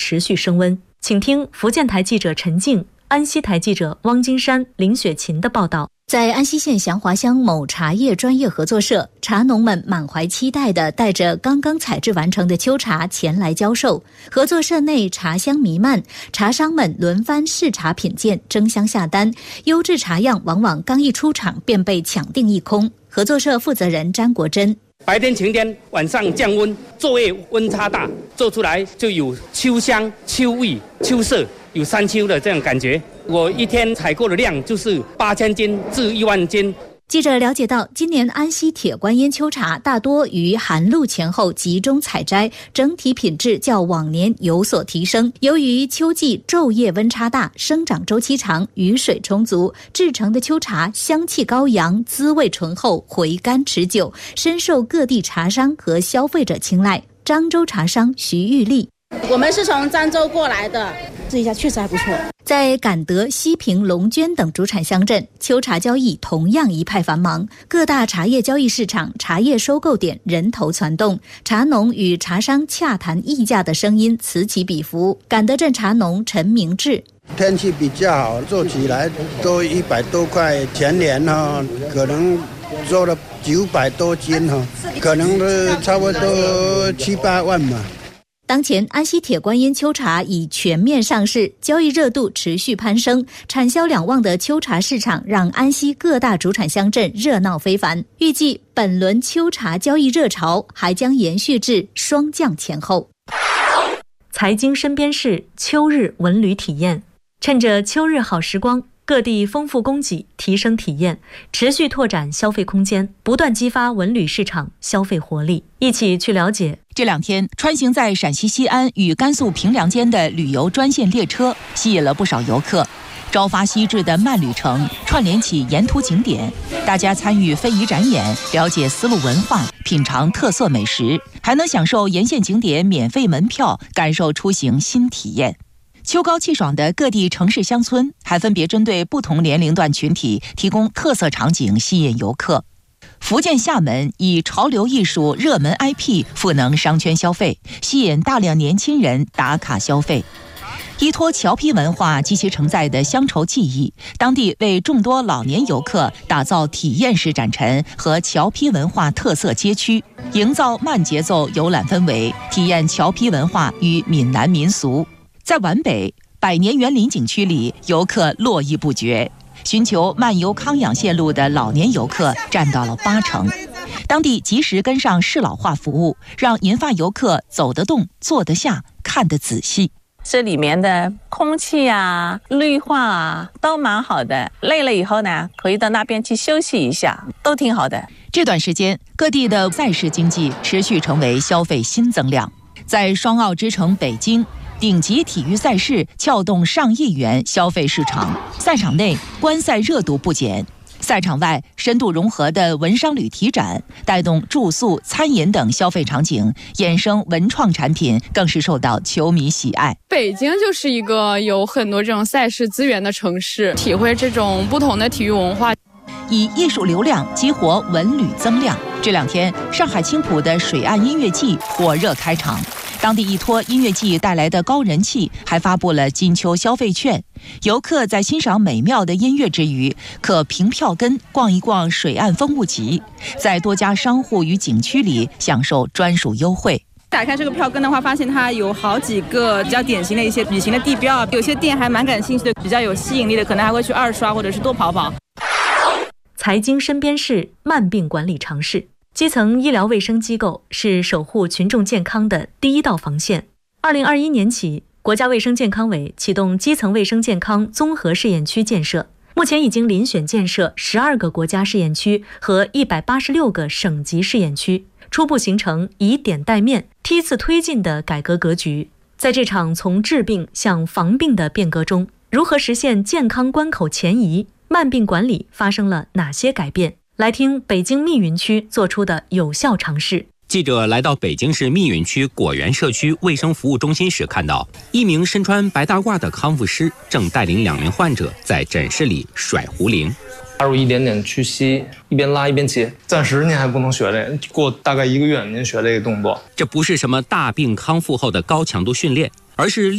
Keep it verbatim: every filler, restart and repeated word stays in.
持续升温。请听福建台记者陈静、安溪台记者汪金山、林雪琴的报道。在安溪县祥华乡某茶叶专业合作社，茶农们满怀期待地带着刚刚采制完成的秋茶前来交售。合作社内茶香弥漫，茶商们轮番试茶品鉴，争相下单。优质茶样往往刚一出厂便被抢订一空。合作社负责人詹国珍： 白天晴天，晚上降温，昼夜温差大，做出来就有秋香、秋味、秋色，有山丘的这样感觉。我一天采购的量就是八千斤至一万斤。 记者了解到，今年安溪铁观音秋茶大多于寒露前后集中采摘，整体品质较往年有所提升。由于秋季昼夜温差大，生长周期长，雨水充足，制成的秋茶香气高扬，滋味醇厚，回甘持久，深受各地茶商和消费者青睐。漳州茶商徐玉丽： 我们是从漳州过来的，试一下确实还不错。 在感德、西平、龙娟等主产乡镇，秋茶交易同样一派繁忙。各大茶叶交易市场、茶叶收购点人头攒动，茶农与茶商洽谈议价的声音此起彼伏。感德镇茶农陈明志： 天气比较好，做起来都一百多块，前年哈可能做了九百多斤哈，可能差不多七八万嘛。 当前安溪铁观音秋茶已全面上市，交易热度持续攀升，产销两旺的秋茶市场让安溪各大主产乡镇热闹非凡。预计本轮秋茶交易热潮还将延续至霜降前后。财经身边事，秋日文旅体验。趁着秋日好时光，各地丰富供给，提升体验，持续拓展消费空间，不断激发文旅市场消费活力。一起去了解。 这两天，穿行在陕西西安与甘肃平凉间的旅游专线列车吸引了不少游客。朝发夕至的慢旅程串联起沿途景点，大家参与非遗展演，了解丝路文化，品尝特色美食，还能享受沿线景点免费门票，感受出行新体验。秋高气爽的各地城市乡村还分别针对不同年龄段群体提供特色场景，吸引游客。福建厦门以潮流艺术热门 I P 赋能商圈消费，吸引大量年轻人打卡消费。依托侨批文化及其承载的乡愁记忆，当地为众多老年游客打造体验式展陈和侨批文化特色街区，营造慢节奏游览氛围，体验侨批文化与闽南民俗。在皖北百年园林景区里，游客络绎不绝，寻求漫游康养线路的老年游客占到了八成。当地及时跟上适老化服务，让银发游客走得动、坐得下、看得仔细。 这里面的空气啊、绿化啊都蛮好的，累了以后呢，可以到那边去休息一下，都挺好的。 这段时间，各地的赛事经济持续成为消费新增量。在双奥之城北京，顶级体育赛事撬动上亿元消费市场，赛场内观赛热度不减。赛场外深度融合的文商旅体展，带动住宿、餐饮等消费场景，衍生文创产品更是受到球迷喜爱。 北京就是一个有很多这种赛事资源的城市，体会这种不同的体育文化， 以艺术流量激活文旅增量。这两天，上海青浦的水岸音乐季火热开场。当地依托音乐季带来的高人气，还发布了金秋消费券。游客在欣赏美妙的音乐之余，可凭票根逛一逛水岸风物集，在多家商户与景区里享受专属优惠。 打开这个票根的话，发现它有好几个比较典型的一些旅行的地标，有些店还蛮感兴趣的，比较有吸引力的，可能还会去二刷或者是多跑跑。 财经身边事，慢病管理常识。基层医疗卫生机构是守护群众健康的第一道防线。二零二一年起，国家卫生健康委启动基层卫生健康综合试验区建设，目前已经遴选建设十二个国家试验区和一百八十六个省级试验区，初步形成以点带面、梯次推进的改革格局。在这场从治病向防病的变革中，如何实现健康关口前移？慢病管理发生了哪些改变？来听北京密云区做出的有效尝试。 记者来到北京市密云区果园社区卫生服务中心时，看到一名身穿白大褂的康复师正带领两名患者在诊室里甩壶铃。 加入一点点屈膝，一边拉一边接。暂时您还不能学这个，过大概一个月您学这个动作。 这不是什么大病康复后的高强度训练，而是